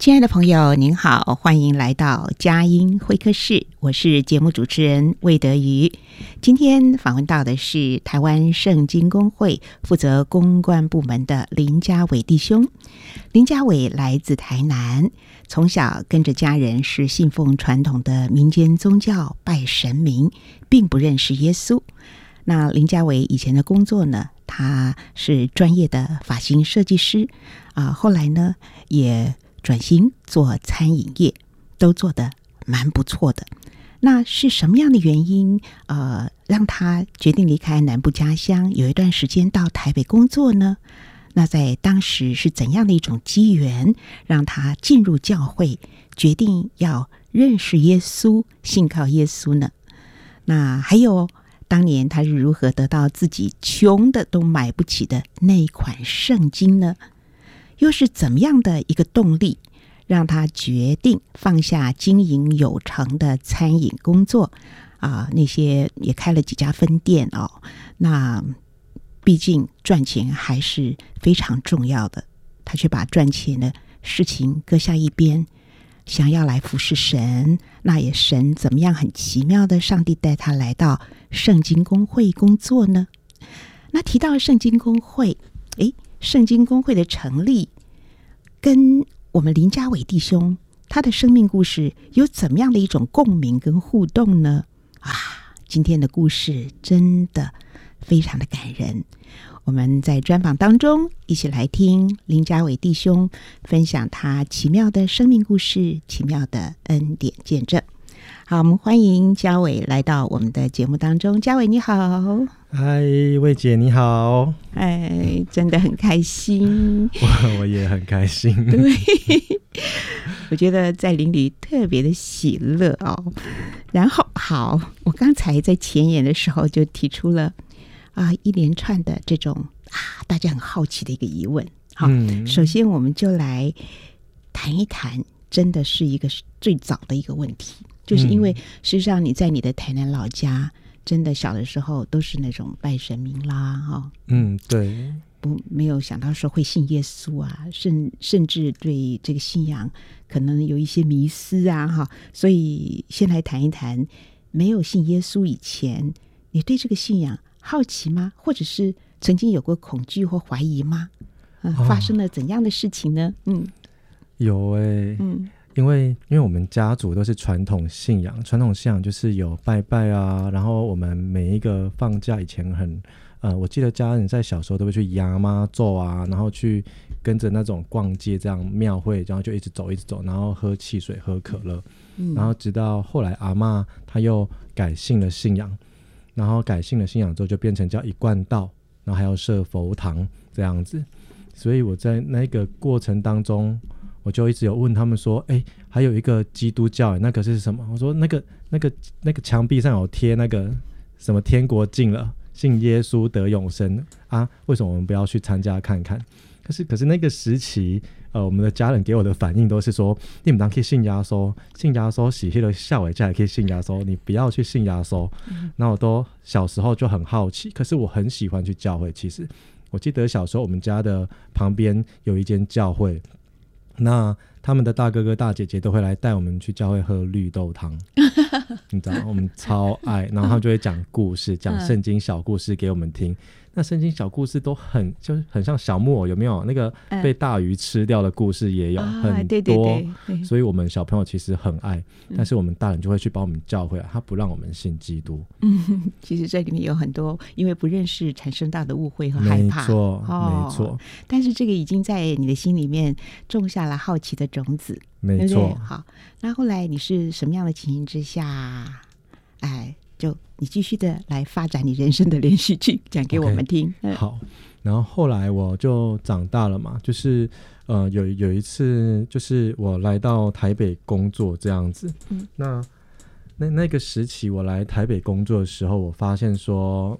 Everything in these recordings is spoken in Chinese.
亲爱的朋友您好，欢迎来到佳音会客室，我是节目主持人魏德瑜。今天访问到的是台湾圣经公会负责公关部门的林家伟弟兄。林家伟来自台南，从小跟着家人是信奉传统的民间宗教，拜神明，并不认识耶稣。那林家伟以前的工作呢，他是专业的发型设计师后来呢也转型做餐饮业，都做得蛮不错的。那是什么样的原因让他决定离开南部家乡，有一段时间到台北工作呢？那在当时是怎样的一种机缘让他进入教会，决定要认识耶稣，信靠耶稣呢？那还有当年他是如何得到自己穷的都买不起的那一款圣经呢？又是怎么样的一个动力让他决定放下经营有成的餐饮工作那些也开了几家分店那毕竟赚钱还是非常重要的，他却把赚钱的事情搁下一边，想要来服侍神。那也神怎么样很奇妙的上帝带他来到圣经公会工作呢？那提到圣经公会，圣经公会的成立跟我们林家伟弟兄他的生命故事有怎么样的一种共鸣跟互动呢？今天的故事真的非常的感人，我们在专访当中一起来听林家伟弟兄分享他奇妙的生命故事，奇妙的恩典见证。好，我们欢迎家伟来到我们的节目当中。家伟你好。 嗨，魏姐你好。 真的很开心。 我也很开心。 对，我觉得在灵里特别的喜乐然后好，我刚才在前言的时候就提出了一连串的这种大家很好奇的一个疑问。好，首先我们就来谈一谈，真的是一个最早的一个问题，就是因为事实上你在你的台南老家真的小的时候都是那种拜神明啦对， 没有想到说会信耶稣甚至对这个信仰可能有一些迷思所以先来谈一谈，没有信耶稣以前，你对这个信仰好奇吗？或者是曾经有过恐惧或怀疑吗？发生了怎样的事情呢？ 有因为我们家族都是传统信仰就是有拜拜然后我们每一个放假以前我记得家人在小时候都会去牙妈咒然后去跟着那种逛街这样庙会，然后就一直走，然后喝汽水喝可乐然后直到后来阿嬷她又改信了信仰，然后改信了信仰之后就变成叫一贯道，然后还要设佛堂这样子。所以我在那个过程当中我就一直有问他们说还有一个基督教那个是什么？我说那个墙壁上有贴那个什么天国近了，信耶稣得永生为什么我们不要去参加看看？可是那个时期我们的家人给我的反应都是说，你们当可以信耶稣是那个下尾家也可以信耶稣，你不要去信耶稣那我都小时候就很好奇，可是我很喜欢去教会。其实我记得小时候我们家的旁边有一间教会，那他们的大哥哥大姐姐都会来带我们去教会喝绿豆汤你知道我们超爱，然后他们就会讲故事，讲圣经小故事给我们听。那圣经小故事都就是很像小木偶，有没有那个被大鱼吃掉的故事也有很多对， 所以我们小朋友其实很爱但是我们大人就会去把我们教会他不让我们信基督其实这里面有很多因为不认识产生到的误会和害怕。 没错但是这个已经在你的心里面种下了好奇的种子， 没错， 对不对？好，那后来你是什么样的情形之下就你继续的来发展你人生的连续剧，讲给我们听。 好，然后后来我就长大了嘛，就是有一次就是我来到台北工作这样子那个时期我来台北工作的时候，我发现说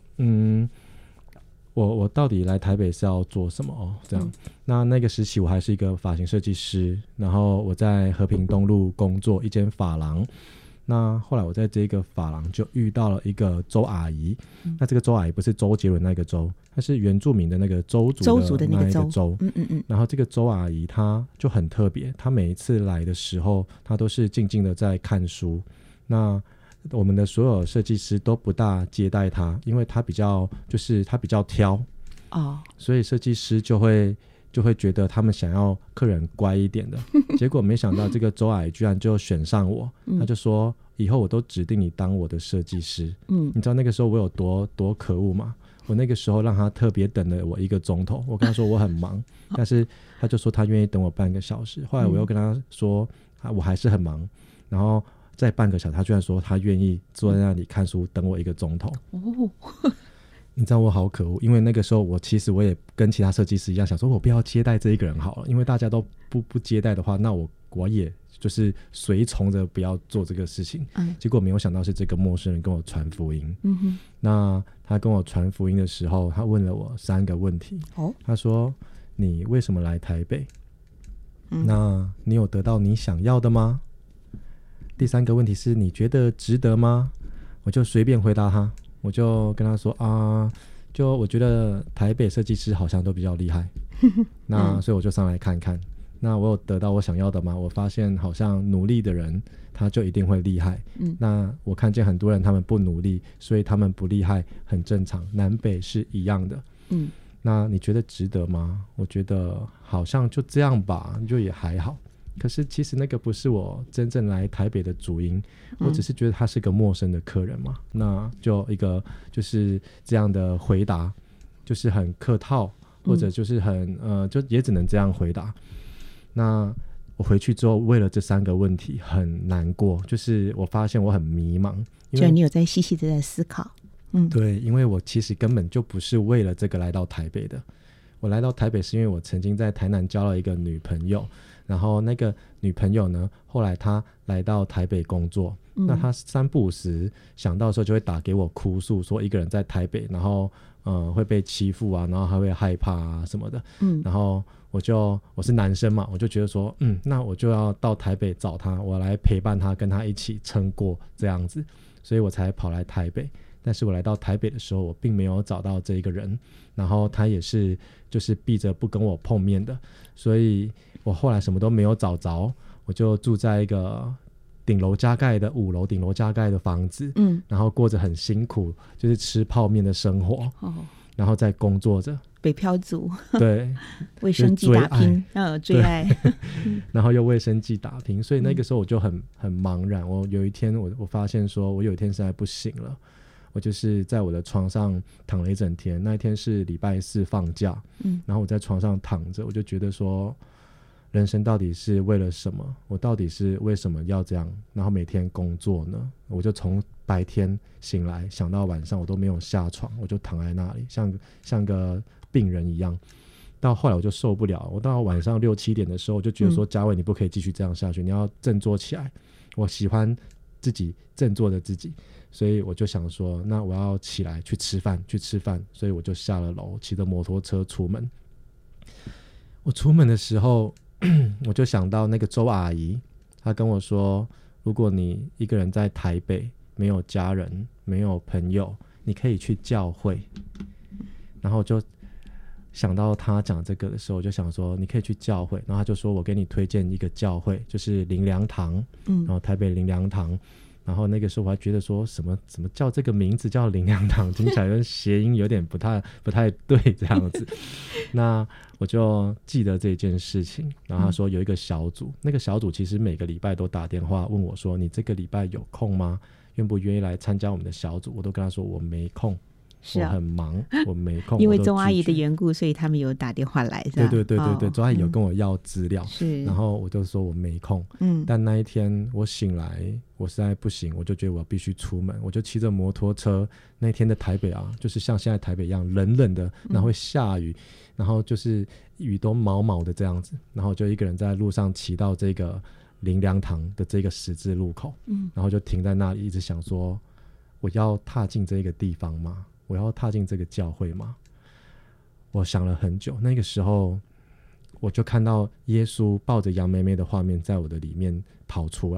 我到底来台北是要做什么这样那个时期我还是一个发型设计师，然后我在和平东路工作一间发廊， 那后来我在这个发廊就遇到了一个周阿姨，那这个周阿姨不是周杰伦那个周，她是原住民的那个周族的那一个周。然后这个周阿姨她就很特别，她每一次来的时候她都是静静的在看书，那我们的所有设计师都不大接待她，因为她比较挑所以设计师就会觉得他们想要客人乖一点的结果没想到这个周阿姨居然就选上我他就说以后我都指定你当我的设计师你知道那个时候我有多可恶吗？我那个时候让他特别等了我1个钟头，我跟他说我很忙但是他就说他愿意等我半个小时，后来我又跟他说我还是很忙，然后再半个小时他居然说他愿意坐在那里看书等我1个钟头你知道我好可恶，因为那个时候其实我也跟其他设计师一样想说我不要接待这一个人好了，因为大家都不接待的话，那我也就是随从着不要做这个事情结果没有想到是这个陌生人跟我传福音那他跟我传福音的时候他问了我3个问题他说你为什么来台北那你有得到你想要的吗？第3个问题是你觉得值得吗？我就随便回答他，我就跟他说就我觉得台北设计师好像都比较厉害那所以我就上来看看，那我有得到我想要的吗？我发现好像努力的人他就一定会厉害那我看见很多人他们不努力，所以他们不厉害很正常，南北是一样的那你觉得值得吗？我觉得好像就这样吧，就也还好，可是其实那个不是我真正来台北的主因我只是觉得他是个陌生的客人嘛那就一个就是这样的回答就是很客套或者就是很就也只能这样回答那我回去之后为了这3个问题很难过，就是我发现我很迷茫， 就你有在细细的在思考对，因为我其实根本就不是为了这个来到台北的，我来到台北是因为我曾经在台南交了一个女朋友，然后那个女朋友呢后来她来到台北工作那她3不5时想到的时候就会打给我哭诉说一个人在台北然后会被欺负啊，然后还会害怕啊什么的然后我是男生嘛，我就觉得说那我就要到台北找她，我来陪伴她，跟她一起撑过这样子，所以我才跑来台北。但是我来到台北的时候我并没有找到这一个人，然后他也是就是逼着不跟我碰面的，所以我后来什么都没有找着，我就住在一个顶楼加盖的5楼顶楼加盖的房子然后过着很辛苦就是吃泡面的生活然后在工作着北漂族对卫生计打拼最爱然后又卫生计打拼，所以那个时候我就很茫然，我有一天我发现说我有一天实在不行了，我就是在我的床上躺了一整天，那一天是礼拜4放假然后我在床上躺着，我就觉得说人生到底是为了什么，我到底是为什么要这样然后每天工作呢？我就从白天醒来想到晚上我都没有下床，我就躺在那里像个病人一样，到后来我就受不了，我到晚上6、7点的时候我就觉得说嘉伟你不可以继续这样下去，你要振作起来，我喜欢自己振作的自己，所以我就想说那我要起来去吃饭，所以我就下了楼骑着摩托车出门。我出门的时候我就想到那个周阿姨，她跟我说如果你一个人在台北没有家人没有朋友你可以去教会，然后就想到他讲这个的时候我就想说你可以去教会，然后他就说我给你推荐一个教会就是灵粮堂然后台北灵粮堂然后那个时候我还觉得说什么叫这个名字叫灵粮堂，听起来跟谐音有点不太对这样子那我就记得这件事情，然后他说有一个小组那个小组其实每个礼拜都打电话问我说你这个礼拜有空吗，愿不愿意来参加我们的小组，我都跟他说我没空我很忙我没空因为周阿姨的缘故所以他们有打电话来对，周阿姨有跟我要资料然后我就说我没空但那一天我醒来我实在不行，我就觉得我必须出门，我就骑着摩托车，那天的台北啊就是像现在台北一样冷冷的然后会下雨然后就是雨都毛毛的这样子，然后就一个人在路上骑到这个灵粮堂的这个十字路口然后就停在那里一直想说我要踏进这个地方吗，我要踏进这个教会吗？我想了很久，那个时候我就看到耶稣抱着杨妹妹的画面在我的里面跑出来，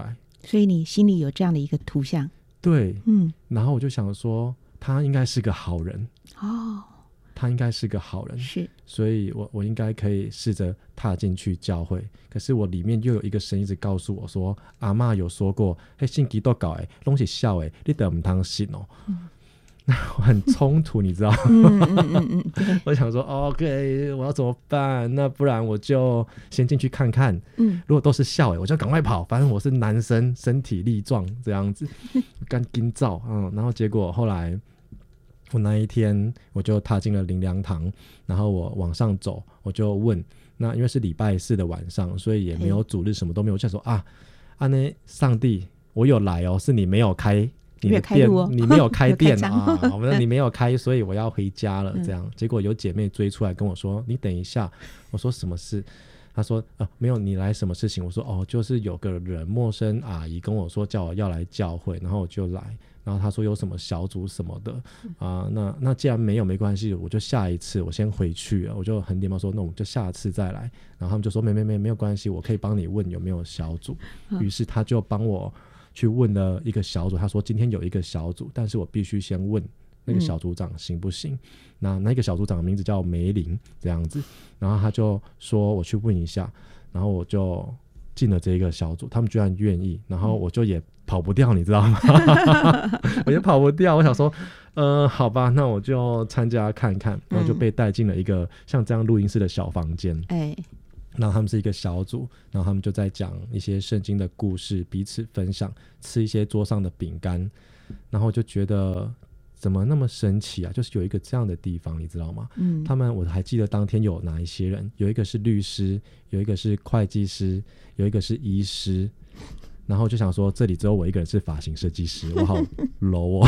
所以你心里有这样的一个图像。 对，然后我就想说他应该是个好人哦，他应该是个好人， 是， 所以我应该可以试着踏进去教会。可是我里面又有一个声音一直告诉我说，阿嬷有说过，嘿，信基督教的都是笑的，你得不当信哦。很冲突你知道我想说 OK 我要怎么办，那不然我就先进去看看，如果都是笑我就赶快跑，反正我是男生身体力壮这样子干紧照然后结果后来我那一天我就踏进了灵粮堂，然后我往上走，我就问，那因为是礼拜四的晚上，所以也没有主日，什么都没有，我就说那上帝我有来哦，是你没有开你的店，你没有开店你没有开，所以我要回家了这样结果有姐妹追出来跟我说，你等一下，我说什么事，她说没有，你来什么事情，我说就是有个人陌生阿姨跟我说叫我要来教会，然后我就来，然后她说有什么小组什么的那既然没有没关系，我就下一次我先回去了，我就很礼貌说那我们就下次再来，然后他们就说没有关系，我可以帮你问有没有小组于是他就帮我去问了一个小组，他说今天有一个小组，但是我必须先问那个小组长行不行那个小组长的名字叫梅林这样子，然后他就说我去问一下，然后我就进了这个小组，他们居然愿意，然后我就也跑不掉你知道吗我也跑不掉，我想说好吧，那我就参加看看，然后就被带进了一个像这样录音室的小房间然后他们是一个小组，然后他们就在讲一些圣经的故事，彼此分享，吃一些桌上的饼干，然后就觉得怎么那么神奇就是有一个这样的地方你知道吗他们我还记得当天有哪一些人，有一个是律师，有一个是会计师，有一个是医师，然后就想说这里只有我一个人是发型设计师，我好 low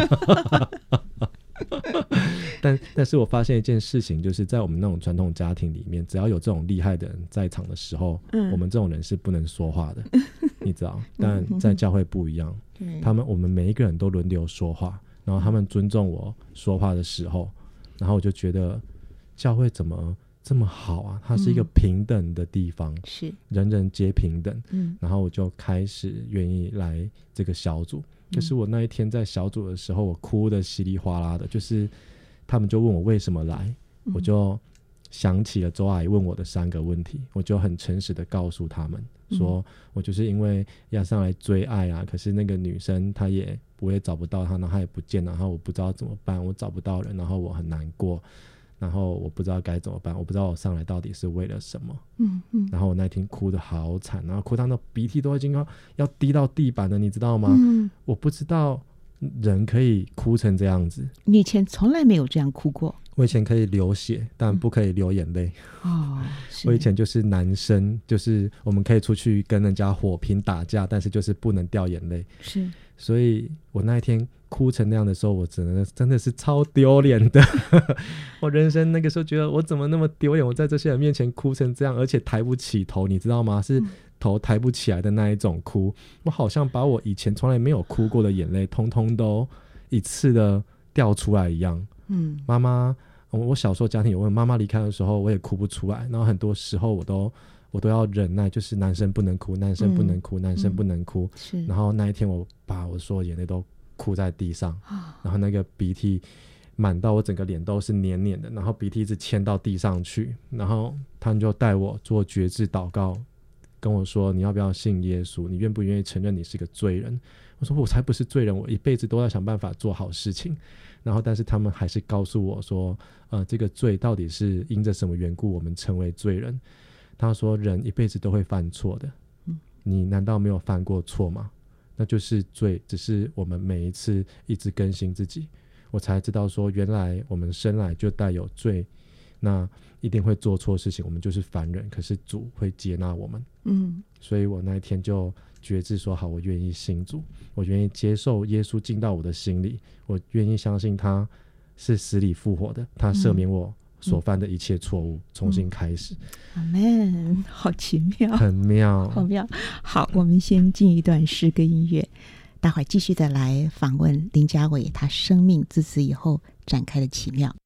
但是我发现一件事情，就是在我们那种传统家庭里面，只要有这种厉害的人在场的时候我们这种人是不能说话的你知道，但在教会不一样我们每一个人都轮流说话，然后他们尊重我说话的时候，然后我就觉得教会怎么这么好它是一个平等的地方是人人皆平等然后我就开始愿意来这个小组可是我那一天在小组的时候我哭得稀里哗啦的，就是他们就问我为什么来我就想起了周阿姨问我的3个问题，我就很诚实的告诉他们说我就是因为要上来追爱可是那个女生她也我也找不到她，然后她也不见了，然后我不知道怎么办，我找不到人，然后我很难过，然后我不知道该怎么办，我不知道我上来到底是为了什么然后我那天哭得好惨，然后哭到那鼻涕都已经要滴到地板了你知道吗我不知道人可以哭成这样子， 你以前从来没有这样哭过， 我以前可以流血但不可以流眼泪我以前就是男生，就是我们可以出去跟人家火拼打架，但是就是不能掉眼泪是， 所以我那一天哭成那样的时候我真的是超丢脸的我人生那个时候觉得我怎么那么丢脸，我在这些人面前哭成这样，而且抬不起头你知道吗，是头抬不起来的那一种哭我好像把我以前从来没有哭过的眼泪通通都一次的掉出来一样妈妈我小时候家庭有问，妈妈离开的时候我也哭不出来，然后很多时候我都要忍耐，就是男生不能哭，男生不能哭男生不能哭然后那一天我把我所有眼泪都哭在地上然后那个鼻涕满到我整个脸都是黏黏的，然后鼻涕一直牵到地上去，然后他们就带我做决志祷告，跟我说你要不要信耶稣，你愿不愿意承认你是个罪人，我说我才不是罪人，我一辈子都在想办法做好事情，然后但是他们还是告诉我说这个罪到底是因着什么缘故我们成为罪人，他说人一辈子都会犯错的你难道没有犯过错吗，那就是罪，只是我们每一次一直更新自己，我才知道说原来我们生来就带有罪，那一定会做错事情，我们就是凡人，可是主会接纳我们所以我那一天就决志说好，我愿意信主，我愿意接受耶稣进到我的心里，我愿意相信他是死里复活的，他赦免我所犯的一切错误重新开始阿们，好奇妙， 很妙， 好妙。好，我们先进一段诗歌音乐，待会儿继续的来访问林家纬他生命自此以后展开的奇妙。